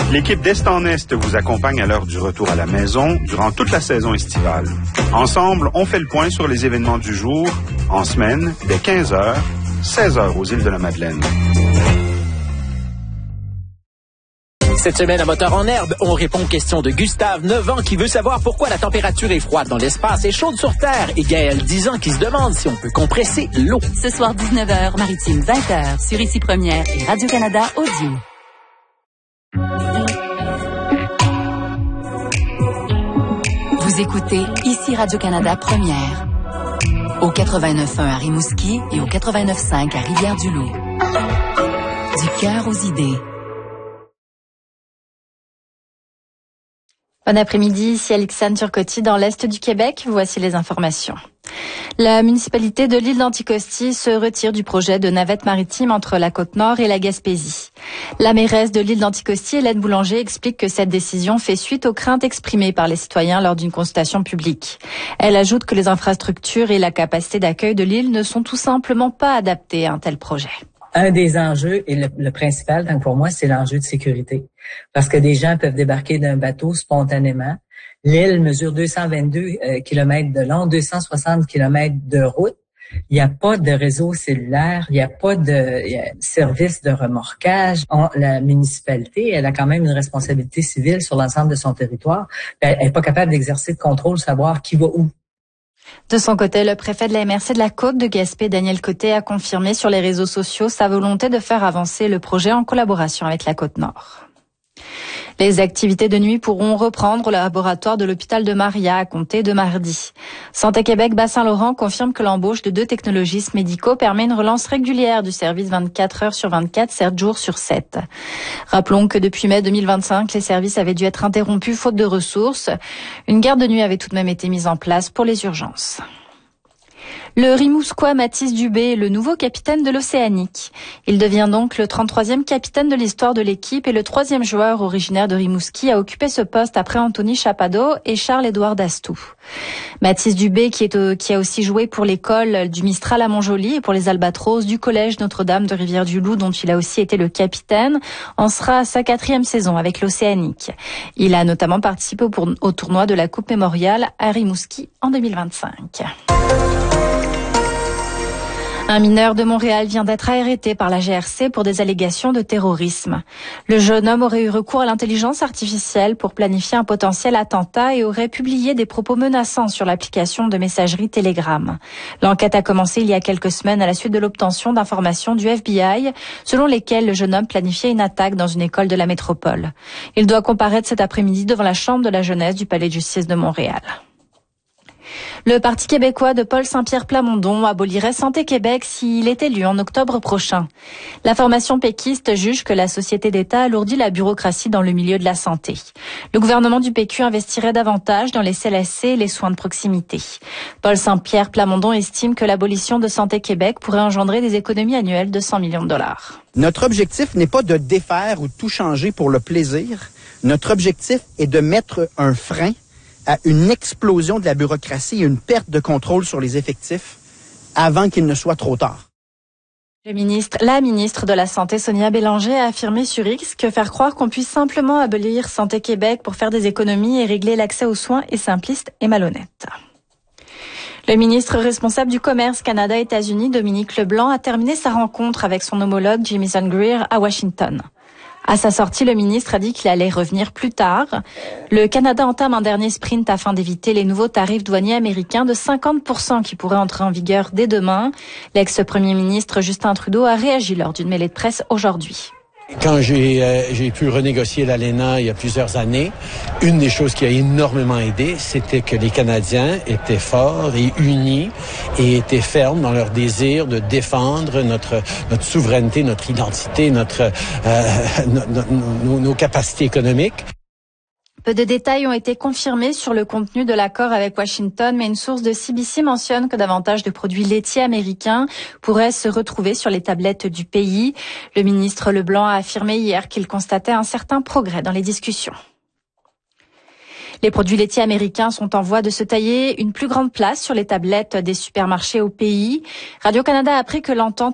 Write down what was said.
L'équipe d'Est en Est vous accompagne à l'heure du retour à la maison durant toute la saison estivale. Ensemble, on fait le point sur les événements du jour, en semaine, dès 15h, 16h aux îles de la Madeleine. Cette semaine à Moteur en herbe, on répond aux questions de Gustave, 9 ans, qui veut savoir pourquoi la température est froide dans l'espace et chaude sur Terre. Et Gaël, 10 ans, qui se demande si on peut compresser l'eau. Ce soir, 19h, Maritime, 20h, sur Ici Première et Radio-Canada Audio. Vous écoutez Ici Radio-Canada Première. Au 89.1 à Rimouski et au 89.5 à Rivière-du-Loup. Du cœur aux idées. Bon après-midi, ici Alexandre Turcotte dans l'Est du Québec. Voici les informations. La municipalité de l'île d'Anticosti se retire du projet de navette maritime entre la Côte-Nord et la Gaspésie. La mairesse de l'île d'Anticosti, Hélène Boulanger, explique que cette décision fait suite aux craintes exprimées par les citoyens lors d'une consultation publique. Elle ajoute que les infrastructures et la capacité d'accueil de l'île ne sont tout simplement pas adaptées à un tel projet. Un des enjeux, et le principal, donc pour moi, c'est l'enjeu de sécurité. Parce que des gens peuvent débarquer d'un bateau spontanément. L'île mesure 222 km de long, 260 km de route. Il n'y a pas de réseau cellulaire, il n'y a pas de service de remorquage. La municipalité, elle a quand même une responsabilité civile sur l'ensemble de son territoire. Elle n'est pas capable d'exercer de contrôle, savoir qui va où. De son côté, le préfet de la MRC de la Côte de Gaspé, Daniel Côté, a confirmé sur les réseaux sociaux sa volonté de faire avancer le projet en collaboration avec la Côte-Nord. Les activités de nuit pourront reprendre au laboratoire de l'hôpital de Maria à compter de mardi. Santé Québec Bas-Saint-Laurent confirme que l'embauche de 2 technologistes médicaux permet une relance régulière du service 24 heures sur 24, 7 jours sur 7. Rappelons que depuis mai 2025, les services avaient dû être interrompus faute de ressources. Une garde de nuit avait tout de même été mise en place pour les urgences. Le Rimousquois Mathis Dubé est le nouveau capitaine de l'Océanique. Il devient donc le 33e capitaine de l'histoire de l'équipe et le 3e joueur originaire de Rimouski à occuper ce poste après Anthony Chapado et Charles-Édouard Dastou. Mathis Dubé, qui a aussi joué pour l'école du Mistral à Montjoly et pour les Albatros du Collège Notre-Dame de Rivière-du-Loup, dont il a aussi été le capitaine, en sera à sa 4e saison avec l'Océanique. Il a notamment participé au tournoi de la Coupe Mémoriale à Rimouski en 2025. Un mineur de Montréal vient d'être arrêté par la GRC pour des allégations de terrorisme. Le jeune homme aurait eu recours à l'intelligence artificielle pour planifier un potentiel attentat et aurait publié des propos menaçants sur l'application de messagerie Telegram. L'enquête a commencé il y a quelques semaines à la suite de l'obtention d'informations du FBI, selon lesquelles le jeune homme planifiait une attaque dans une école de la métropole. Il doit comparaître cet après-midi devant la Chambre de la jeunesse du Palais de justice de Montréal. Le Parti québécois de Paul Saint-Pierre Plamondon abolirait Santé Québec s'il est élu en octobre prochain. La formation péquiste juge que la société d'État alourdit la bureaucratie dans le milieu de la santé. Le gouvernement du PQ investirait davantage dans les CLSC et les soins de proximité. Paul Saint-Pierre Plamondon estime que l'abolition de Santé Québec pourrait engendrer des économies annuelles de 100 millions de dollars. Notre objectif n'est pas de défaire ou de tout changer pour le plaisir. Notre objectif est de mettre un frein à une explosion de la bureaucratie et une perte de contrôle sur les effectifs avant qu'il ne soit trop tard. La ministre de la Santé, Sonia Bélanger, a affirmé sur X que faire croire qu'on puisse simplement abolir Santé Québec pour faire des économies et régler l'accès aux soins est simpliste et malhonnête. Le ministre responsable du commerce Canada-États-Unis, Dominique Leblanc, a terminé sa rencontre avec son homologue Jamieson Greer à Washington. À sa sortie, le ministre a dit qu'il allait revenir plus tard. Le Canada entame un dernier sprint afin d'éviter les nouveaux tarifs douaniers américains de 50% qui pourraient entrer en vigueur dès demain. L'ex-premier ministre Justin Trudeau a réagi lors d'une mêlée de presse aujourd'hui. Quand j'ai pu renégocier l'ALENA il y a plusieurs années, une des choses qui a énormément aidé, c'était que les Canadiens étaient forts et unis et étaient fermes dans leur désir de défendre notre souveraineté, notre identité, nos capacités économiques. Peu de détails ont été confirmés sur le contenu de l'accord avec Washington, mais une source de CBC mentionne que davantage de produits laitiers américains pourraient se retrouver sur les tablettes du pays. Le ministre Leblanc a affirmé hier qu'il constatait un certain progrès dans les discussions. Les produits laitiers américains sont en voie de se tailler une plus grande place sur les tablettes des supermarchés au pays. Radio-Canada a appris que l'entente